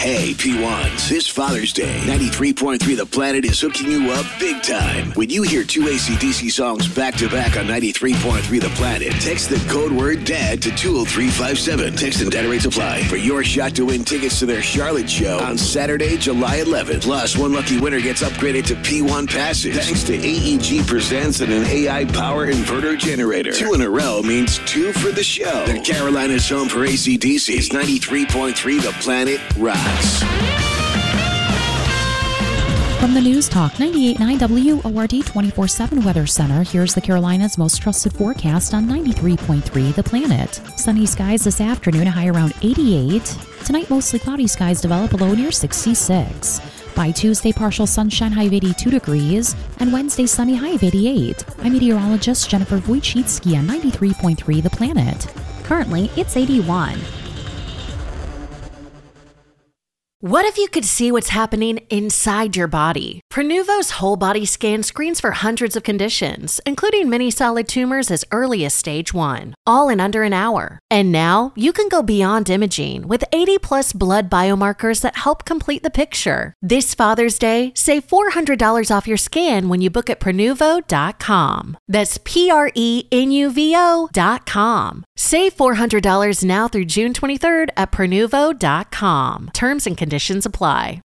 Hey, P1s, this Father's Day, 93.3 The Planet is hooking you up big time. When you hear two AC/DC songs back-to-back on 93.3 The Planet, text the code word DAD to 20357. Text and data rates apply for your shot to win tickets to their Charlotte show on Saturday, July 11th. Plus, one lucky winner gets upgraded to P1 passes thanks to AEG Presents and an AI power inverter generator. 2 in a row means 2 for the show. The Carolina's home for AC/DC's 93.3 The Planet rocks. From the News Talk 98.9 WORD 24/7 Weather Center, here's the Carolinas' most trusted forecast on 93.3 The Planet. Sunny skies this afternoon, a high around 88. Tonight, mostly cloudy skies develop, a low near 66. By Tuesday, partial sunshine, high of 82 degrees, and Wednesday, sunny, high of 88. I'm meteorologist Jennifer Wojcicki on 93.3 The Planet. Currently, it's 81. What if you could see what's happening inside your body? Prenuvo's whole body scan screens for hundreds of conditions, including many solid tumors as early as stage 1, all in under an hour. And now you can go beyond imaging with 80+ blood biomarkers that help complete the picture. This Father's Day, save $400 off your scan when you book at Prenuvo.com. That's Prenuvo.com. Save $400 now through June 23rd at Prenuvo.com. Terms and conditions apply.